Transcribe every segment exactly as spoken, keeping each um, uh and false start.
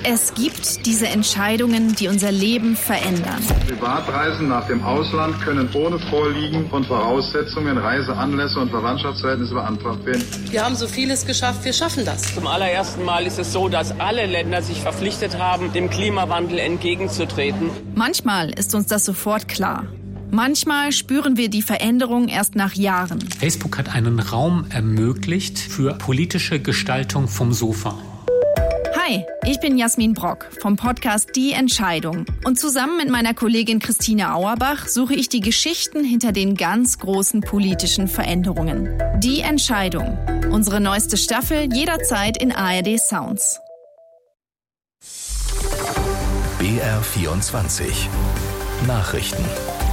Es gibt diese Entscheidungen, die unser Leben verändern. Privatreisen nach dem Ausland können ohne Vorliegen von Voraussetzungen, Reiseanlässe und Verwandtschaftsverhältnisse beantragt werden. Wir haben so vieles geschafft, wir schaffen das. Zum allerersten Mal ist es so, dass alle Länder sich verpflichtet haben, dem Klimawandel entgegenzutreten. Manchmal ist uns das sofort klar. Manchmal spüren wir die Veränderung erst nach Jahren. Facebook hat einen Raum ermöglicht für politische Gestaltung vom Sofa. Hi, ich bin Jasmin Brock vom Podcast Die Entscheidung. Und zusammen mit meiner Kollegin Christine Auerbach suche ich die Geschichten hinter den ganz großen politischen Veränderungen. Die Entscheidung. Unsere neueste Staffel jederzeit in A R D Sounds. B R vierundzwanzig Nachrichten.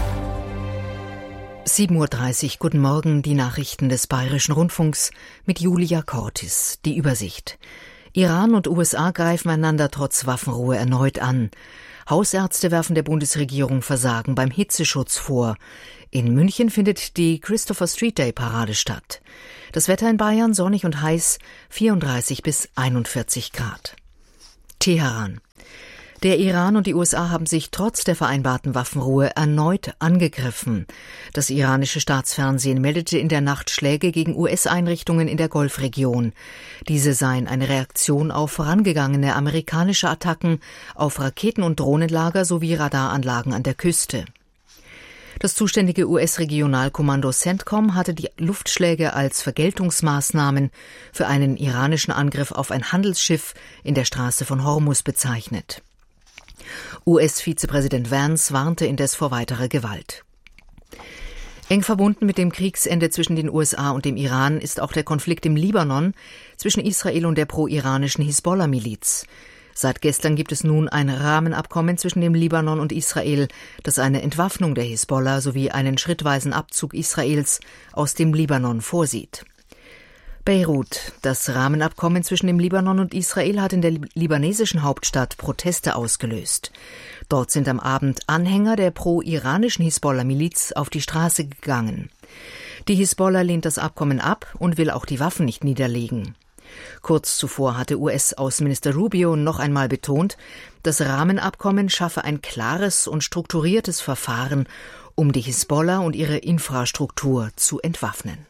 sieben Uhr dreißig, guten Morgen, die Nachrichten des Bayerischen Rundfunks mit Julia Cortis. Die Übersicht. Iran und U S A greifen einander trotz Waffenruhe erneut an. Hausärzte werfen der Bundesregierung Versagen beim Hitzeschutz vor. In München findet die Christopher Street Day Parade statt. Das Wetter in Bayern sonnig und heiß, vierunddreißig bis einundvierzig Grad. Teheran. Der Iran und die U S A haben sich trotz der vereinbarten Waffenruhe erneut angegriffen. Das iranische Staatsfernsehen meldete in der Nacht Schläge gegen U S-Einrichtungen in der Golfregion. Diese seien eine Reaktion auf vorangegangene amerikanische Attacken auf Raketen- und Drohnenlager sowie Radaranlagen an der Küste. Das zuständige U S-Regionalkommando CENTCOM hatte die Luftschläge als Vergeltungsmaßnahmen für einen iranischen Angriff auf ein Handelsschiff in der Straße von Hormuz bezeichnet. U S-Vizepräsident Vance warnte indes vor weiterer Gewalt. Eng verbunden mit dem Kriegsende zwischen den U S A und dem Iran ist auch der Konflikt im Libanon zwischen Israel und der pro-iranischen Hisbollah-Miliz. Seit gestern gibt es nun ein Rahmenabkommen zwischen dem Libanon und Israel, das eine Entwaffnung der Hisbollah sowie einen schrittweisen Abzug Israels aus dem Libanon vorsieht. Beirut. Das Rahmenabkommen zwischen dem Libanon und Israel hat in der libanesischen Hauptstadt Proteste ausgelöst. Dort sind am Abend Anhänger der pro-iranischen Hisbollah-Miliz auf die Straße gegangen. Die Hisbollah lehnt das Abkommen ab und will auch die Waffen nicht niederlegen. Kurz zuvor hatte U S-Außenminister Rubio noch einmal betont, das Rahmenabkommen schaffe ein klares und strukturiertes Verfahren, um die Hisbollah und ihre Infrastruktur zu entwaffnen.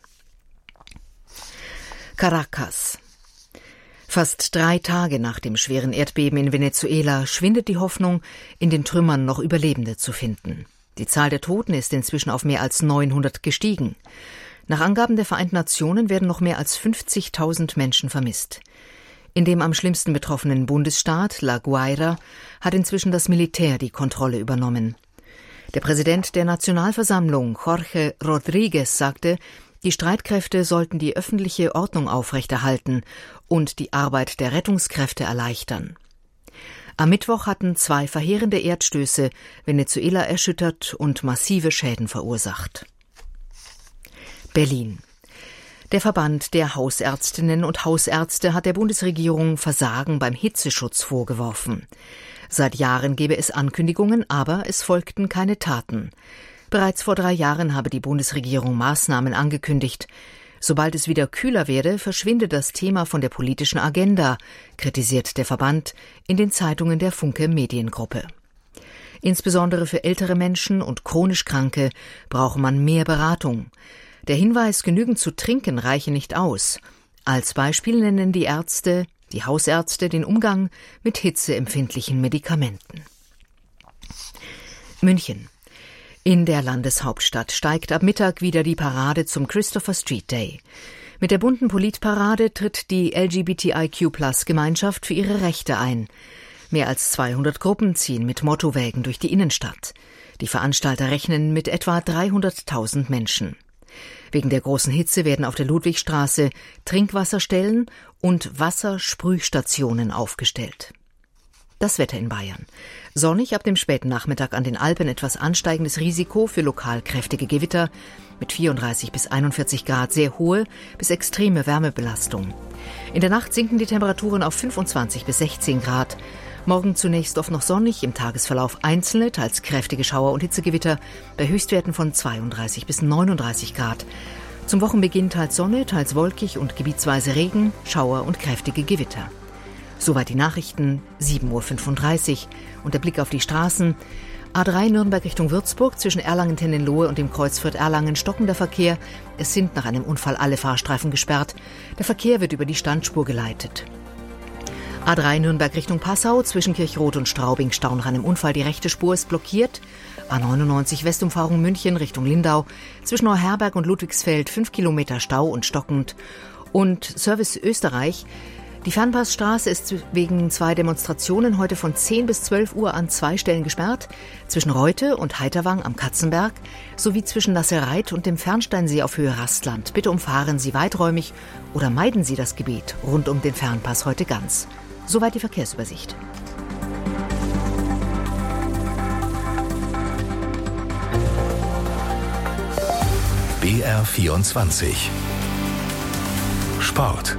Caracas. Fast drei Tage nach dem schweren Erdbeben in Venezuela schwindet die Hoffnung, in den Trümmern noch Überlebende zu finden. Die Zahl der Toten ist inzwischen auf mehr als neunhundert gestiegen. Nach Angaben der Vereinten Nationen werden noch mehr als fünfzigtausend Menschen vermisst. In dem am schlimmsten betroffenen Bundesstaat, La Guaira, hat inzwischen das Militär die Kontrolle übernommen. Der Präsident der Nationalversammlung, Jorge Rodríguez, sagte, die Streitkräfte sollten die öffentliche Ordnung aufrechterhalten und die Arbeit der Rettungskräfte erleichtern. Am Mittwoch hatten zwei verheerende Erdstöße Venezuela erschüttert und massive Schäden verursacht. Berlin. Der Verband der Hausärztinnen und Hausärzte hat der Bundesregierung Versagen beim Hitzeschutz vorgeworfen. Seit Jahren gebe es Ankündigungen, aber es folgten keine Taten. Bereits vor drei Jahren habe die Bundesregierung Maßnahmen angekündigt. Sobald es wieder kühler werde, verschwinde das Thema von der politischen Agenda, kritisiert der Verband in den Zeitungen der Funke Mediengruppe. Insbesondere für ältere Menschen und chronisch Kranke brauche man mehr Beratung. Der Hinweis, genügend zu trinken, reiche nicht aus. Als Beispiel nennen die Ärzte, die Hausärzte, den Umgang mit hitzeempfindlichen Medikamenten. München. In der Landeshauptstadt steigt ab Mittag wieder die Parade zum Christopher Street Day. Mit der bunten Politparade tritt die L G B T I Q Plus Gemeinschaft für ihre Rechte ein. Mehr als zweihundert Gruppen ziehen mit Mottowägen durch die Innenstadt. Die Veranstalter rechnen mit etwa dreihunderttausend Menschen. Wegen der großen Hitze werden auf der Ludwigstraße Trinkwasserstellen und Wassersprühstationen aufgestellt. Das Wetter in Bayern. Sonnig, ab dem späten Nachmittag an den Alpen etwas ansteigendes Risiko für lokal kräftige Gewitter mit vierunddreißig bis einundvierzig Grad, sehr hohe bis extreme Wärmebelastung. In der Nacht sinken die Temperaturen auf fünfundzwanzig bis sechzehn Grad. Morgen zunächst oft noch sonnig, im Tagesverlauf einzelne, teils kräftige Schauer und Hitzegewitter bei Höchstwerten von zweiunddreißig bis neununddreißig Grad. Zum Wochenbeginn teils Sonne, teils wolkig und gebietsweise Regen, Schauer und kräftige Gewitter. Soweit die Nachrichten, sieben Uhr fünfunddreißig. Und der Blick auf die Straßen. A drei Nürnberg Richtung Würzburg, zwischen Erlangen-Tennenlohe und dem Kreuz Fürth-Erlangen stockender Verkehr. Es sind nach einem Unfall alle Fahrstreifen gesperrt. Der Verkehr wird über die Standspur geleitet. A drei Nürnberg Richtung Passau, zwischen Kirchroth und Straubing Stau nach einem Unfall. Die rechte Spur ist blockiert. A neunundneunzig Westumfahrung München Richtung Lindau, zwischen Neuherberg und Ludwigsfeld fünf Kilometer Stau und stockend. Und Service Österreich. Die Fernpassstraße ist wegen zwei Demonstrationen heute von zehn bis zwölf Uhr an zwei Stellen gesperrt, zwischen Reute und Heiterwang am Katzenberg, sowie zwischen Nassereit und dem Fernsteinsee auf Höhe Rastland. Bitte umfahren Sie weiträumig oder meiden Sie das Gebiet rund um den Fernpass heute ganz. Soweit die Verkehrsübersicht. B R vierundzwanzig Sport.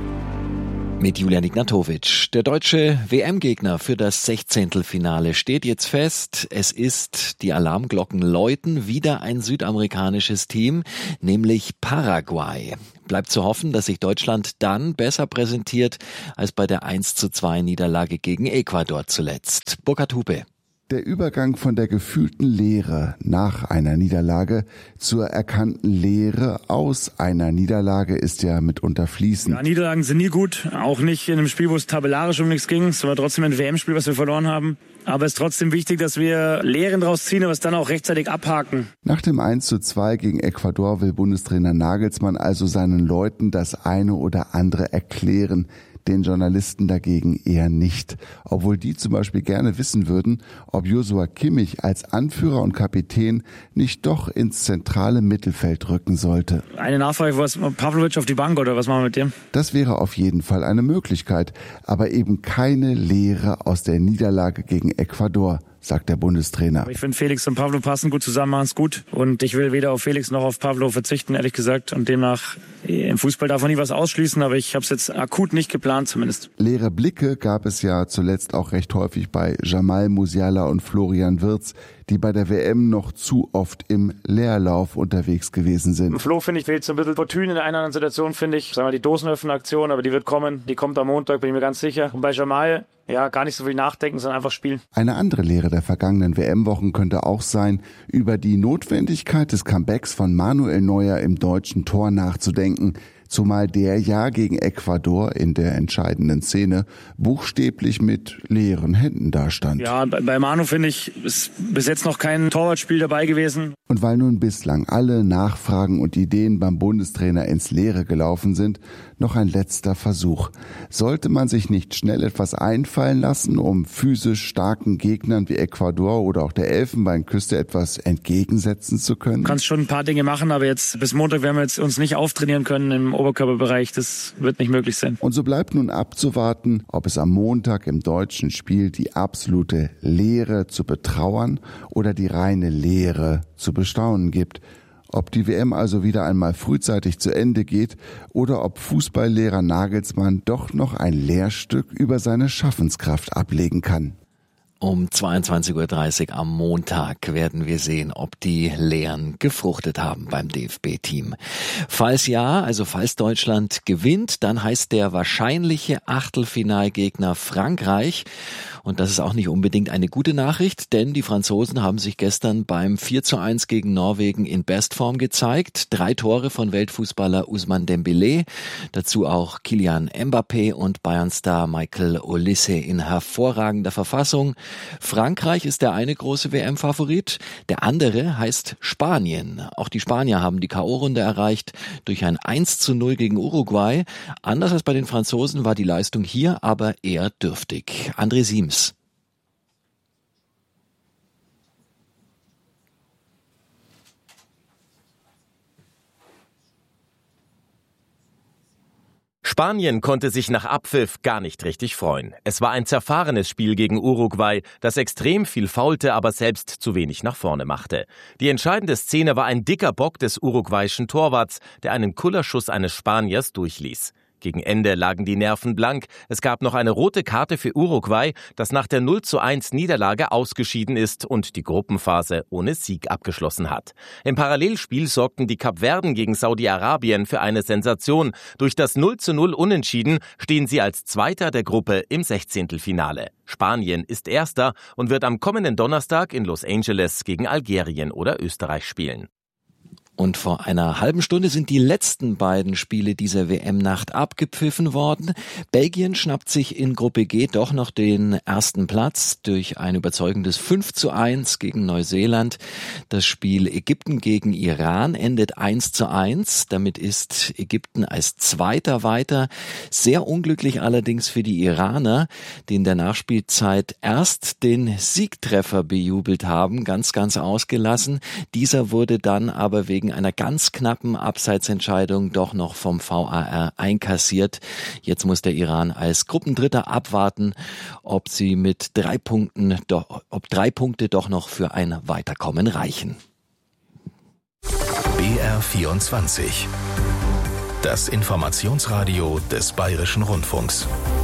Mit Julian Ignatowitsch. Der deutsche W M-Gegner für das Sechzehntelfinale steht jetzt fest. Es ist, die Alarmglocken läuten, wieder ein südamerikanisches Team, nämlich Paraguay. Bleibt zu hoffen, dass sich Deutschland dann besser präsentiert als bei der eins zu zwei Niederlage gegen Ecuador zuletzt. Burkhard Hupe. Der Übergang von der gefühlten Leere nach einer Niederlage zur erkannten Lehre aus einer Niederlage ist ja mitunter fließend. Ja, Niederlagen sind nie gut, auch nicht in einem Spiel, wo es tabellarisch um nichts ging. Es war trotzdem ein W M-Spiel, was wir verloren haben. Aber es ist trotzdem wichtig, dass wir Lehren draus ziehen, aber es dann auch rechtzeitig abhaken. Nach dem eins zu zwei gegen Ecuador will Bundestrainer Nagelsmann also seinen Leuten das eine oder andere erklären. Den Journalisten dagegen eher nicht. Obwohl die zum Beispiel gerne wissen würden, ob Joshua Kimmich als Anführer und Kapitän nicht doch ins zentrale Mittelfeld rücken sollte. Eine Nachfrage, was Pavlovic auf die Bank oder was machen wir mit dem? Das wäre auf jeden Fall eine Möglichkeit, aber eben keine Lehre aus der Niederlage gegen Ecuador, sagt der Bundestrainer. Ich finde, Felix und Pavlo passen gut zusammen, machen es gut. Und ich will weder auf Felix noch auf Pavlo verzichten, ehrlich gesagt. Und demnach, im Fußball darf man nie was ausschließen, aber ich habe es jetzt akut nicht geplant zumindest. Leere Blicke gab es ja zuletzt auch recht häufig bei Jamal Musiala und Florian Wirtz, die bei der W M noch zu oft im Leerlauf unterwegs gewesen sind. Im Flo, finde ich, fehlt so ein bisschen Fortune in einer anderen Situation, finde ich. Sagen wir die Dosenöffner-Aktion, aber die wird kommen. Die kommt am Montag, bin ich mir ganz sicher. Und bei Jamal, ja, gar nicht so viel nachdenken, sondern einfach spielen. Eine andere Lehre der vergangenen W M-Wochen könnte auch sein, über die Notwendigkeit des Comebacks von Manuel Neuer im deutschen Tor nachzudenken. Zumal der ja gegen Ecuador in der entscheidenden Szene buchstäblich mit leeren Händen dastand. Ja, bei, bei Manu, finde ich, ist bis jetzt noch kein Torwartspiel dabei gewesen. Und weil nun bislang alle Nachfragen und Ideen beim Bundestrainer ins Leere gelaufen sind, noch ein letzter Versuch. Sollte man sich nicht schnell etwas einfallen lassen, um physisch starken Gegnern wie Ecuador oder auch der Elfenbeinküste etwas entgegensetzen zu können? Du kannst schon ein paar Dinge machen, aber jetzt bis Montag werden wir jetzt uns nicht auftrainieren können im Oberkörperbereich. Das wird nicht möglich sein. Und so bleibt nun abzuwarten, ob es am Montag im deutschen Spiel die absolute Leere zu betrauern oder die reine Leere zu bestaunen gibt. Ob die W M also wieder einmal frühzeitig zu Ende geht oder ob Fußballlehrer Nagelsmann doch noch ein Lehrstück über seine Schaffenskraft ablegen kann. Um zweiundzwanzig Uhr dreißig am Montag werden wir sehen, ob die Lehren gefruchtet haben beim D F B-Team. Falls ja, also falls Deutschland gewinnt, dann heißt der wahrscheinliche Achtelfinalgegner Frankreich. Und das ist auch nicht unbedingt eine gute Nachricht, denn die Franzosen haben sich gestern beim vier zu eins gegen Norwegen in Bestform gezeigt. Drei Tore von Weltfußballer Ousmane Dembélé, dazu auch Kylian Mbappé und Bayern-Star Michael Olise in hervorragender Verfassung. Frankreich ist der eine große W M-Favorit, der andere heißt Spanien. Auch die Spanier haben die K O-Runde erreicht durch ein eins zu null gegen Uruguay. Anders als bei den Franzosen war die Leistung hier aber eher dürftig. André Siems. Spanien konnte sich nach Abpfiff gar nicht richtig freuen. Es war ein zerfahrenes Spiel gegen Uruguay, das extrem viel faulte, aber selbst zu wenig nach vorne machte. Die entscheidende Szene war ein dicker Bock des uruguayischen Torwarts, der einen Kullerschuss eines Spaniers durchließ. Gegen Ende lagen die Nerven blank. Es gab noch eine rote Karte für Uruguay, das nach der null zu eins Niederlage ausgeschieden ist und die Gruppenphase ohne Sieg abgeschlossen hat. Im Parallelspiel sorgten die Kapverden gegen Saudi-Arabien für eine Sensation. Durch das null zu null Unentschieden stehen sie als Zweiter der Gruppe im Sechzehntelfinale. Spanien ist Erster und wird am kommenden Donnerstag in Los Angeles gegen Algerien oder Österreich spielen. Und vor einer halben Stunde sind die letzten beiden Spiele dieser W M-Nacht abgepfiffen worden. Belgien schnappt sich in Gruppe G doch noch den ersten Platz durch ein überzeugendes fünf zu eins gegen Neuseeland. Das Spiel Ägypten gegen Iran endet eins zu eins. Damit ist Ägypten als Zweiter weiter. Sehr unglücklich allerdings für die Iraner, die in der Nachspielzeit erst den Siegtreffer bejubelt haben, ganz, ganz ausgelassen. Dieser wurde dann aber wegen einer ganz knappen Abseitsentscheidung doch noch vom V A R einkassiert. Jetzt muss der Iran als Gruppendritter abwarten, ob sie mit drei Punkten, doch, ob drei Punkte doch noch für ein Weiterkommen reichen. B R vierundzwanzig. Das Informationsradio des Bayerischen Rundfunks.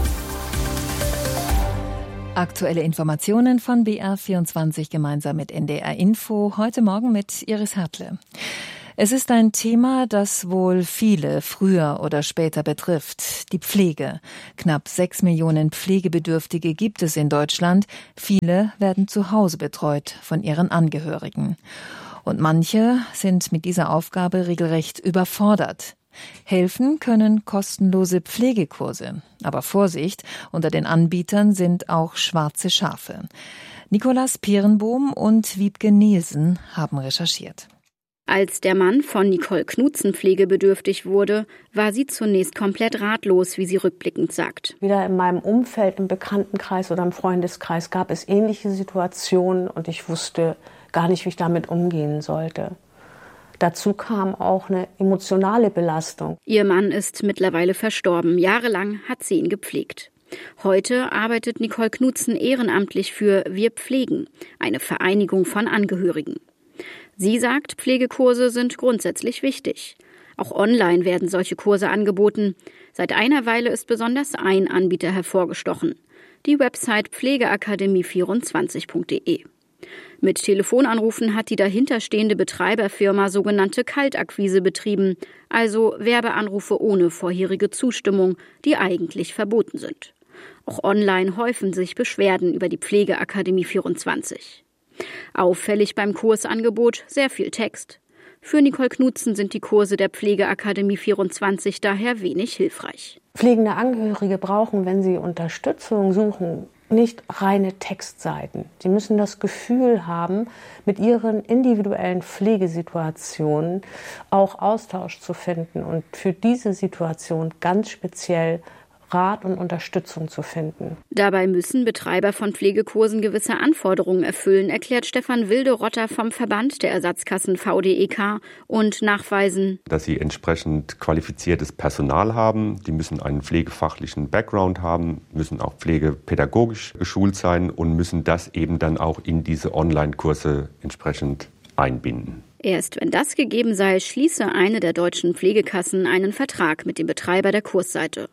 Aktuelle Informationen von B R vierundzwanzig gemeinsam mit N D R Info. Heute Morgen mit Iris Hertle. Es ist ein Thema, das wohl viele früher oder später betrifft. Die Pflege. Knapp sechs Millionen Pflegebedürftige gibt es in Deutschland. Viele werden zu Hause betreut von ihren Angehörigen. Und manche sind mit dieser Aufgabe regelrecht überfordert. Helfen können kostenlose Pflegekurse. Aber Vorsicht, unter den Anbietern sind auch schwarze Schafe. Nikolaus Peerenbohm und Wiebke Nielsen haben recherchiert. Als der Mann von Nicole Knutzen pflegebedürftig wurde, war sie zunächst komplett ratlos, wie sie rückblickend sagt. Wieder in meinem Umfeld, im Bekanntenkreis oder im Freundeskreis gab es ähnliche Situationen und ich wusste gar nicht, wie ich damit umgehen sollte. Dazu kam auch eine emotionale Belastung. Ihr Mann ist mittlerweile verstorben. Jahrelang hat sie ihn gepflegt. Heute arbeitet Nicole Knutzen ehrenamtlich für Wir pflegen, eine Vereinigung von Angehörigen. Sie sagt, Pflegekurse sind grundsätzlich wichtig. Auch online werden solche Kurse angeboten. Seit einer Weile ist besonders ein Anbieter hervorgestochen: die Website pflegeakademie vierundzwanzig punkt de. Mit Telefonanrufen hat die dahinterstehende Betreiberfirma sogenannte Kaltakquise betrieben, also Werbeanrufe ohne vorherige Zustimmung, die eigentlich verboten sind. Auch online häufen sich Beschwerden über die Pflegeakademie vierundzwanzig. Auffällig beim Kursangebot sehr viel Text. Für Nicole Knutzen sind die Kurse der Pflegeakademie vierundzwanzig daher wenig hilfreich. Pflegende Angehörige brauchen, wenn sie Unterstützung suchen, nicht reine Textseiten. Sie müssen das Gefühl haben, mit ihren individuellen Pflegesituationen auch Austausch zu finden und für diese Situation ganz speziell Rat und Unterstützung zu finden. Dabei müssen Betreiber von Pflegekursen gewisse Anforderungen erfüllen, erklärt Stefan Wilde-Rotter vom Verband der Ersatzkassen V D E K und nachweisen, dass sie entsprechend qualifiziertes Personal haben, die müssen einen pflegefachlichen Background haben, müssen auch pflegepädagogisch geschult sein und müssen das eben dann auch in diese Online-Kurse entsprechend einbinden. Erst wenn das gegeben sei, schließe eine der deutschen Pflegekassen einen Vertrag mit dem Betreiber der Kursseite.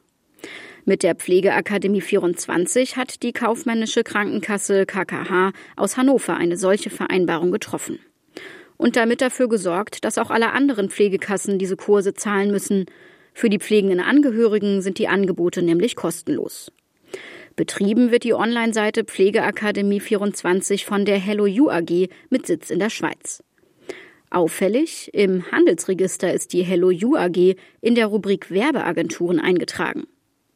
Mit der Pflegeakademie vierundzwanzig hat die kaufmännische Krankenkasse K K H aus Hannover eine solche Vereinbarung getroffen. Und damit dafür gesorgt, dass auch alle anderen Pflegekassen diese Kurse zahlen müssen. Für die pflegenden Angehörigen sind die Angebote nämlich kostenlos. Betrieben wird die Online-Seite Pflegeakademie vierundzwanzig von der Hello You A G mit Sitz in der Schweiz. Auffällig, im Handelsregister ist die Hello You A G in der Rubrik Werbeagenturen eingetragen.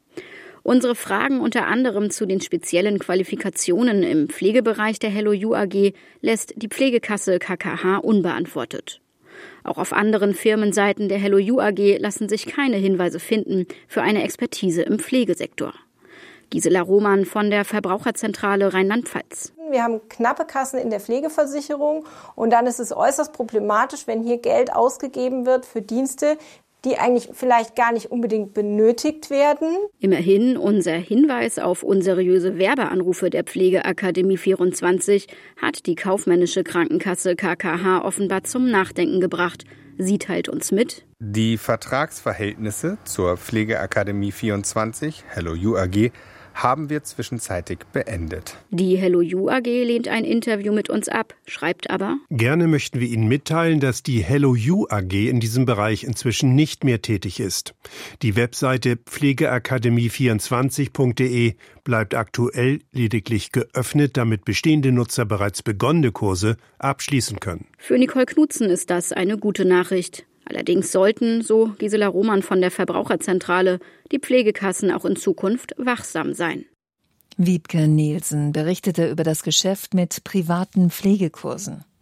Unsere Fragen unter anderem zu den speziellen Qualifikationen im Pflegebereich der Hello You A G lässt die Pflegekasse K K H unbeantwortet. Auch auf anderen Firmenseiten der Hello You A G lassen sich keine Hinweise finden für eine Expertise im Pflegesektor. Gisela Roman von der Verbraucherzentrale Rheinland-Pfalz. Wir haben knappe Kassen in der Pflegeversicherung und dann ist es äußerst problematisch, wenn hier Geld ausgegeben wird für Dienste, die eigentlich vielleicht gar nicht unbedingt benötigt werden. Immerhin, unser Hinweis auf unseriöse Werbeanrufe der Pflegeakademie vierundzwanzig hat die kaufmännische Krankenkasse K K H offenbar zum Nachdenken gebracht, Sie teilt uns mit: Die Vertragsverhältnisse zur Pflegeakademie vierundzwanzig, Hello You A G, haben wir zwischenzeitig beendet. Die Hello You A G lehnt ein Interview mit uns ab, schreibt aber: Gerne möchten wir Ihnen mitteilen, dass die Hello You A G in diesem Bereich inzwischen nicht mehr tätig ist. Die Webseite pflegeakademie vierundzwanzig punkt de bleibt aktuell lediglich geöffnet, damit bestehende Nutzer bereits begonnene Kurse abschließen können. Für Nicole Knutzen ist das eine gute Nachricht. Allerdings sollten, so Gisela Roman von der Verbraucherzentrale, die Pflegekassen auch in Zukunft wachsam sein. Wiebke Nielsen berichtete über das Geschäft mit privaten Pflegekursen.